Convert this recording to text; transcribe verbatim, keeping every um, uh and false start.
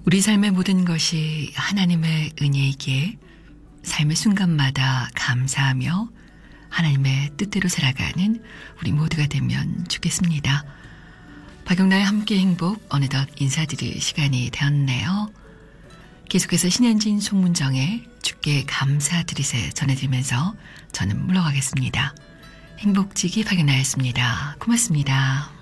우리 삶의 모든 것이 하나님의 은혜이기에 삶의 순간마다 감사하며 하나님의 뜻대로 살아가는 우리 모두가 되면 좋겠습니다. 박영나의 함께 행복 어느덧 인사드릴 시간이 되었네요. 계속해서 신현진 송문정의 주께 감사드리세 전해드리면서 저는 물러가겠습니다. 행복지기 박영나였습니다. 고맙습니다.